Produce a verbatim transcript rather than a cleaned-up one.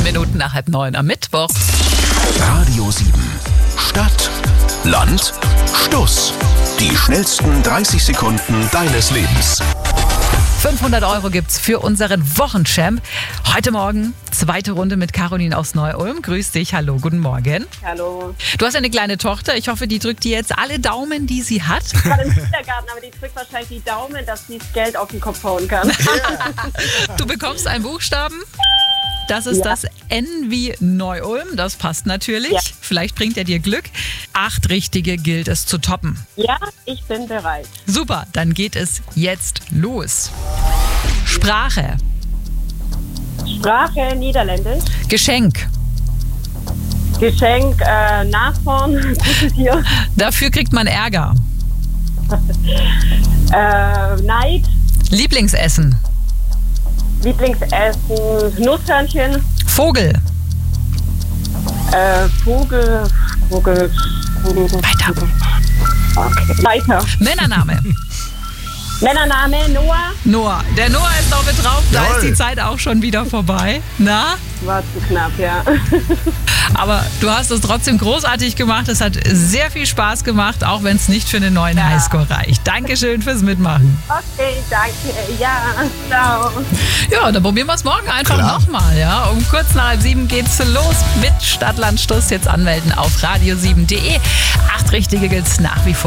neun Minuten nach halb neun am Mittwoch. Radio sieben. Stadt, Land, Stuss. Die schnellsten dreißig Sekunden deines Lebens. fünfhundert Euro gibt's für unseren Wochenchamp. Heute Morgen zweite Runde mit Caroline aus Neu-Ulm. Grüß dich, hallo, guten Morgen. Hallo. Du hast eine kleine Tochter. Ich hoffe, die drückt dir jetzt alle Daumen, die sie hat. Gerade im Kindergarten, aber die drückt wahrscheinlich die Daumen, dass sie das Geld auf den Kopf hauen kann. Du bekommst einen Buchstaben. Das ist Ja. das N wie Neu-Ulm. Das passt natürlich. Ja. Vielleicht bringt er dir Glück. Acht richtige gilt es zu toppen. Ja, ich bin bereit. Super, dann geht es jetzt los. Sprache, Sprache Niederländisch. Geschenk. Geschenk äh, Nashorn. Gutes Tier. Dafür kriegt man Ärger. Äh, Neid. Lieblingsessen. Lieblingsessen Nusshörnchen. Vogel. Äh, Vogel. Vogel. Vogel. Weiter. Okay. Weiter. Männername. Männername Noah. Noah. Der Noah ist noch mit drauf. Da Jawohl. ist die Zeit auch schon wieder vorbei. Na? War zu knapp, ja. Aber du hast es trotzdem großartig gemacht. Es hat sehr viel Spaß gemacht, auch wenn es nicht für einen neuen Ja. Highscore reicht. Dankeschön fürs Mitmachen. Okay, danke. Ja, ciao. Ja, dann probieren wir es morgen einfach Klar. nochmal. Ja? Um kurz nach halb sieben geht's los mit Stadtland Stuss. Jetzt anmelden auf radio sieben punkt de. Acht richtige gilt's nach wie vor.